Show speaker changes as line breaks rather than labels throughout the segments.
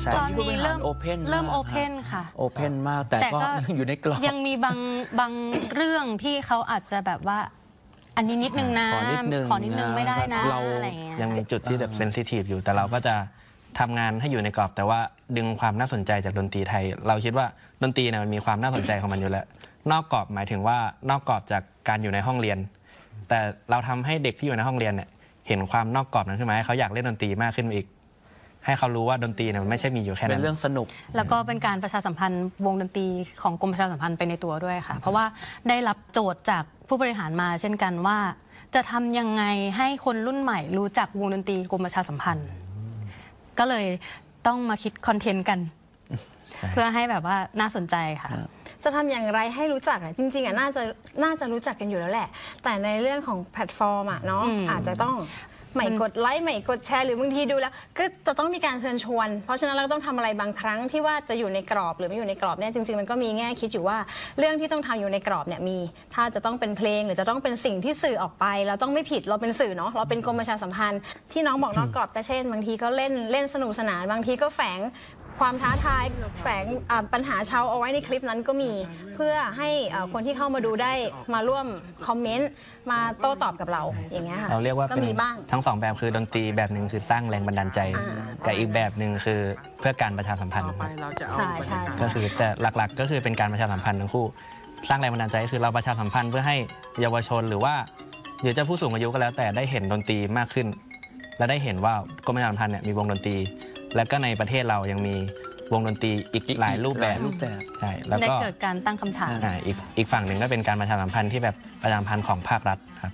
ตอนนี้เริ่มโอเพนค่ะ
โอเพนมากแต่ก็อยู่ในกรอบ
ยังมีบางเรื่องที่เขาอาจจะแบบว่าอันนี้นิดนึงนะขอนิดนึงไม่ได้นะ
เรายังมีจุดที่แบบเซนซิทีฟอยู่แต่เราก็จะทำงานให้อยู่ในกรอบแต่ว่าดึงความน่าสนใจจากดนตรีไทยเราคิดว่าดนตรีเนี่ยมันมีความน่าสนใจของมันอยู่แล้วนอกกรอบหมายถึงว่านอกกรอบจากการอยู่ในห้องเรียนแต่เราทำให้เด็กที่อยู่ในห้องเรียนเนี่ยเห็นความนอกกรอบนั้นขึ้นมาให้เขาอยากเล่นดนตรีมากขึ้นอีกให้เขารู้ว่าดนตรีเนี่ยมันไม่ใช่มีอยู่แค่นั้น
เป็นเรื่องสนุก
แล้วก็เป็นการประชาสัมพันธ์วงดนตรีของกรมประชาสัมพันธ์ไปในตัวด้วยค่ะเพราะว่าได้รับโจทย์จากผู้บริหารมาเช่นกันว่าจะทำยังไงให้คนรุ่นใหม่รู้จักวงดนตรีกรมประชาสัมพันธ์ก็เลยต้องมาคิดคอนเทนต์กันเพื่อให้แบบว่าน่าสนใจค่ะ
จะทำอย่างไรให้รู้จักจริงๆน่าจะรู้จักกันอยู่แล้วแหละแต่ในเรื่องของแพลตฟอร์มเนาะอาจจะต้องใหม่กดไลค์ใหม่กดแชร์หรือบางทีดูแล้วก็จะต้องมีการเชิญชวนเพราะฉะนั้นเราต้องทำอะไรบางครั้งที่ว่าจะอยู่ในกรอบหรือไม่อยู่ในกรอบเนี่ยจริงๆมันก็มีแง่คิดอยู่ว่าเรื่องที่ต้องทำอยู่ในกรอบเนี่ยมีถ้าจะต้องเป็นเพลงหรือจะต้องเป็นสิ่งที่สื่อออกไปเราต้องไม่ผิดเราเป็นสื่อเนาะเราเป็นกรมประชาสัมพันธ์ที่น้องบอกนอกกรอบก็เช่นบางทีก็เล่นสนุกสนานบางทีก็แฝงความท้าทายแฝงปัญหาเช้าเอาไว้ในคลิปนั้นก็มีเพื่อให้คนที่เข้ามาดูได้มาร่วมคอมเมนต์มาโต้ตอบกับเราอย่างเงี้ยค่ะ
เราเรียกว่าเป็นทั้งสองแบบคือดนตรีแบบหนึ่งคือสร้างแรงบันดาลใจแต่อีกแบบหนึ่งคือเพื่อการประชาสัมพันธ์
ใช่
ก็คือแต่หลักๆก็คือเป็นการประชาสัมพันธ์ทั้งคู่สร้างแรงบันดาลใจคือเราประชาสัมพันธ์เพื่อให้เยาวชนหรือว่าหรือจะผู้สูงอายุก็แล้วแต่ได้เห็นดนตรีมากขึ้นและได้เห็นว่ากรมประชาสัมพันธ์เนี่ยมีวงดนตรีและก็ในประเทศเรายังมีวงดนตรีอีกหลายรูปแบบใช่แล้วก็
เกิดการตั้งคำถาม
อีกฝั่งหนึ่งก็เป็นการประชาสัมพันธ์ที่แบบประชาสัมพันธ์ของภาครัฐครับ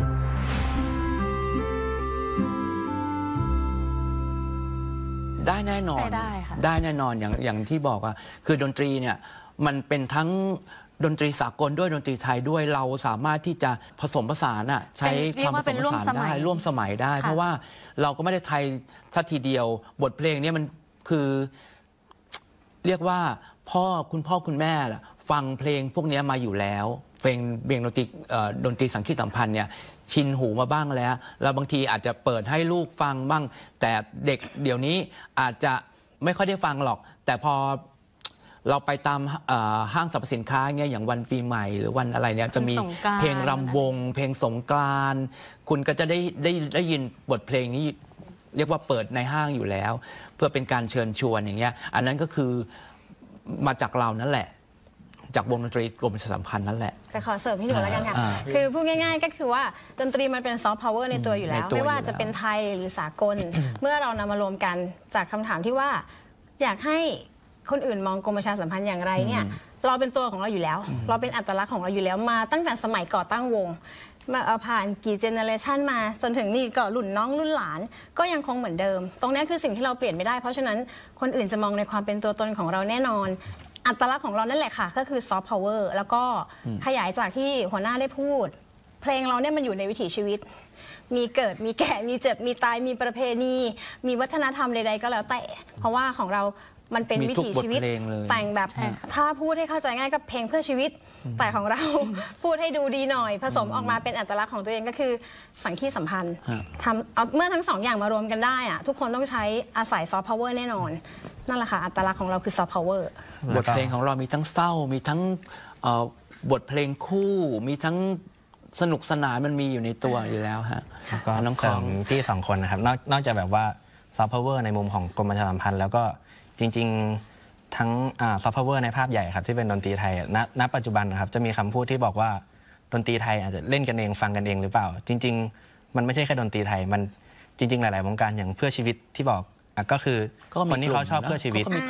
ได้แน่นอนได้แน่นอนอย่างที่บอกว่าคือดนตรีเนี่ยมันเป็นทั้งดนตรีสากลด้วยดนตรีไทยด้วยเราสามารถที่จะผสมผสานใช้ความผสมผสานได้ร่วมสมัยได้เพราะว่าเราก็ไม่ได้ไทยทัทีเดียวบทเพลงนี้มันคือเรียกว่าคุณพ่อคุณแม่ฟังเพลงพวกนี้มาอยู่แล้วเพลงดนตรีสังคีตสัมพันธ์เนี่ยชินหูมาบ้างแล้วบางทีอาจจะเปิดให้ลูกฟังบ้างแต่เด็กเดี๋ยวนี้อาจจะไม่ค่อยได้ฟังหรอกแต่พอเราไปตามห้างสรรพสินค้าเงี้ยอย่างวันปีใหม่หรือวันอะไรเนี่ยจะมีเพลงรำวงเพลงสงกรานต์คุณก็จะได้ยินบทเพลงนี้เรียกว่าเปิดในห้างอยู่แล้วเพื่อเป็นการเชิญชวนอย่างเงี้ยอันนั้นก็คือมาจากเรานั่นแหละจากวงดนตรีกรมประชาสัมพันธ์นั่นแหละ
แต่ขอเสริมให้ดูแล้วกันค่ะคือพูดง่ายๆก็คือว่าดนตรีมันเป็นซอฟต์พาวเวอร์ในตัวอยู่แล้วไม่ว่าจะเป็นไทยหรือสากลเมื่อเรานำมารวมกันจากคำถามที่ว่าอยากให้คนอื่นมองกรมประชาสัมพันธ์อย่างไรเนี่ยเราเป็นตัวของเราอยู่แล้วเราเป็นอัตลักษณ์ของเราอยู่แล้วมาตั้งแต่สมัยก่อตั้งวงมาผ่านกี่เจเนอเรชันมาจนถึงนี่ก็รุ่นน้องรุ่นหลานก็ยังคงเหมือนเดิมตรงนี้คือสิ่งที่เราเปลี่ยนไม่ได้เพราะฉะนั้นคนอื่นจะมองในความเป็นตัวตนของเราแน่นอนอัตลักษณ์ของเรานั่นแหละค่ะก็คือซอฟต์พาวเวอร์แล้วก็ขยายจากที่หัวหน้าได้พูดเพลงเราเนี่ยมันอยู่ในวิถีชีวิตมีเกิดมีแก่มีเจ็บมีตายมีประเพณีมีวัฒนธรรมใดๆก็แล้วแต่เพราะว่าของเรามันเป็นวิถีชีวิตแต่งแบบถ้าพูดให้เข้าใจง่ายก็เพลงเพื่อชีวิตแต่ของเราพูดให้ดูดีหน่อยผสมออกมาเป็นอัตลักษณ์ของตัวเองก็คือสังคีตสัมพันธ์เมื่อทั้งสองอย่างมารวมกันได้ทุกคนต้องใช้อาศัยซอฟต์พาวเวอร์แน่นอนนั่นแหละค่ะอัตลักษณ์ของเราคือซอฟต์พาวเวอร์
บทเพลงของเรามีทั้งเศร้ามีทั้งบทเพลงคู่มีทั้งสนุกสนานมันมีอยู่ในตัวอยู่แล้วฮะ
ก็น้องของที่สองคนนะครับนอกจากแบบว่าซอฟต์พาวเวอร์ในมุมของกรมประชาสัมพันธ์แล้วก็จริงๆทั้งซอฟต์พาวเวอร์ในภาพใหญ่ครับที่เป็นดนตรีไทยณปัจจุบันนะครับจะมีคำพูดที่บอกว่าดนตรีไทยอาจจะเล่นกันเองฟังกันเองหรือเปล่าจริงๆมันไม่ใช่แค่ดนตรีไทยมันจริงๆหลายๆวงการอย่างเพื่อชีวิตที่บอกก็คือคนที่เขาชอบเพื่อชีวิต